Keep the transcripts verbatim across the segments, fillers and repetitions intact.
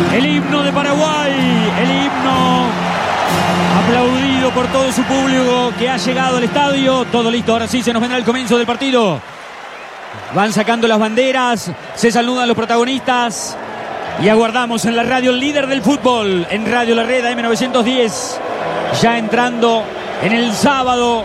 El himno de Paraguay, el himno aplaudido por todo su público que ha llegado al estadio. Todo listo, ahora sí se nos vendrá el comienzo del partido. Van sacando las banderas, se saludan los protagonistas y aguardamos en la radio líder del fútbol, en Radio La Red A M novecientos diez, ya entrando en el sábado.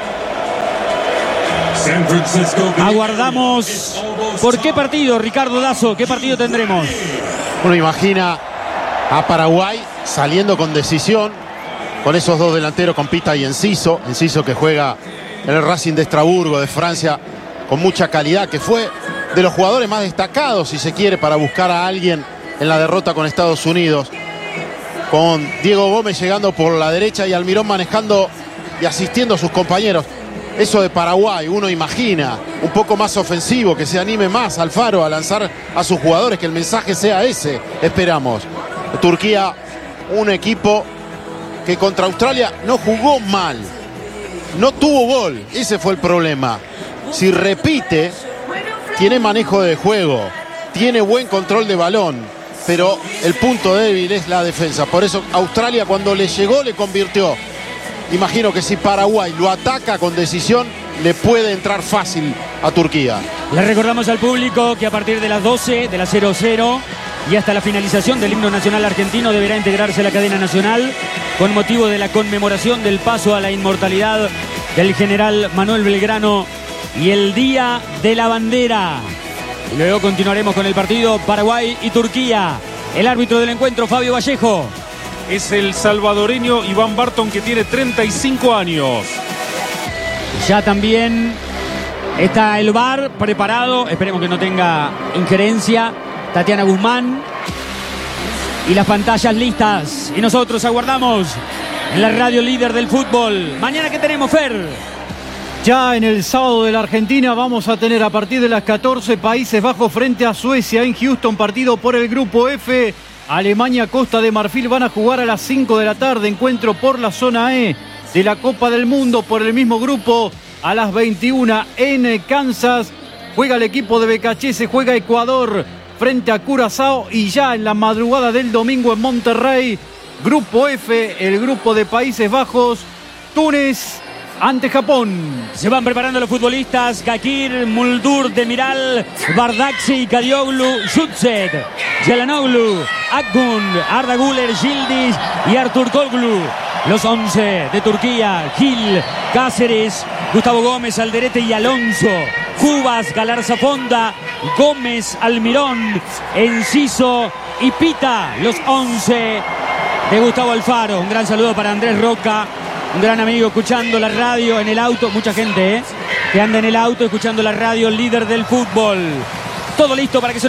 Aguardamos. ¿Por qué partido, Ricardo Dazo? ¿Qué partido tendremos? Uno imagina a Paraguay saliendo con decisión, con esos dos delanteros, con Pita y Enciso. Enciso que juega en el Racing de Estrasburgo de Francia, con mucha calidad, que fue de los jugadores más destacados, si se quiere, para buscar a alguien en la derrota con Estados Unidos. Con Diego Gómez llegando por la derecha y Almirón manejando y asistiendo a sus compañeros. Eso de Paraguay, uno imagina un poco más ofensivo, que se anime más Alfaro a lanzar a sus jugadores, que el mensaje sea ese, esperamos. Turquía, un equipo que contra Australia no jugó mal, no tuvo gol, ese fue el problema. Si repite, tiene manejo de juego, tiene buen control de balón, pero el punto débil es la defensa. Por eso Australia, cuando le llegó, le convirtió. Imagino que si Paraguay lo ataca con decisión, le puede entrar fácil a Turquía. Le recordamos al público que a partir de las doce, de las cero cero y hasta la finalización del himno nacional argentino, deberá integrarse a la cadena nacional con motivo de la conmemoración del paso a la inmortalidad del general Manuel Belgrano y el Día de la Bandera. Luego continuaremos con el partido Paraguay y Turquía. El árbitro del encuentro, Fabio Vallejo. Es el salvadoreño Iván Barton, que tiene treinta y cinco años. Ya también está el V A R preparado. Esperemos que no tenga injerencia. Tatiana Guzmán. Y las pantallas listas. Y nosotros aguardamos en la radio líder del fútbol. Mañana, ¿qué tenemos, Fer? Ya en el sábado de la Argentina vamos a tener a partir de las catorce Países Bajos frente a Suecia en Houston, partido por el grupo F. Alemania, Costa de Marfil van a jugar a las cinco de la tarde, encuentro por la zona E de la Copa del Mundo por el mismo grupo. A las veintiuna en Kansas juega el equipo de Becachese, juega Ecuador frente a Curazao, y ya en la madrugada del domingo en Monterrey, grupo F, el grupo de Países Bajos, Túnez ante Japón. Se van preparando los futbolistas: Gakir, Muldur, Demiral, Bardakci, Kadioglu, Şutset, Yalanoglu, Akgun, Arda Güler, Yildiz y Artur Koglu. Los once de Turquía: Gil, Cáceres, Gustavo Gómez, Alderete y Alonso. Cubas, Galarza Fonda, Gómez, Almirón, Enciso y Pita. Los once de Gustavo Alfaro. Un gran saludo para Andrés Roca, un gran amigo, escuchando la radio en el auto. Mucha gente, ¿eh?, que anda en el auto escuchando la radio líder del fútbol. Todo listo para que se